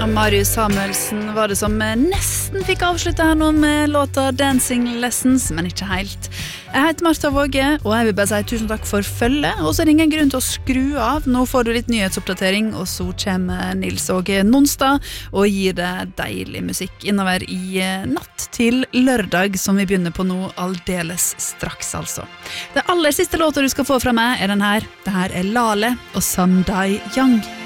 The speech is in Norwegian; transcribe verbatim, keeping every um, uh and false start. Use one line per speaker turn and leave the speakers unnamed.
Marius Samuelsen var det som nesten fikk avslutte her nå med låta Dancing Lessons, men ikke helt. Jeg heter Martha Våge, og jeg vil bare si tusen takk for følget, og så er det ingen grunn til å skru av. Nå får du litt nyhetsoppdatering, og så kommer Nils Åge Nonstad og gir deg deilig musikk innover i natt til lørdag, som vi begynner på nå aldeles straks altså. Det aller siste låta du skal få fra meg er den her. Det her er Lale og Sandai Young.